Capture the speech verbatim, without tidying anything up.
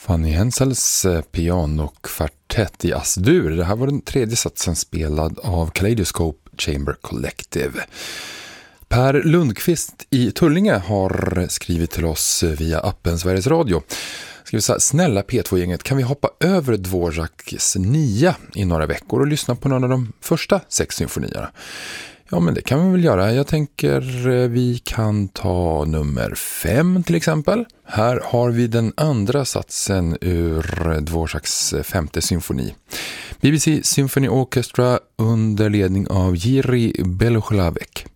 Fanny Hensels pianokvartett i As-dur. Det här var den tredje satsen spelad av Kaleidoscope Chamber Collective. Per Lundqvist i Tullinge har skrivit till oss via appen Sveriges Radio. Skriver så här: snälla P två-gänget, kan vi hoppa över Dvoraks nia i några veckor och lyssna på några av de första sex symfonierna? Ja, men det kan vi väl göra. Jag tänker vi kan ta nummer fem till exempel. Här har vi den andra satsen ur Dvoraks femte symfoni. B B C Symphony Orchestra under ledning av Jiří Belohlavek.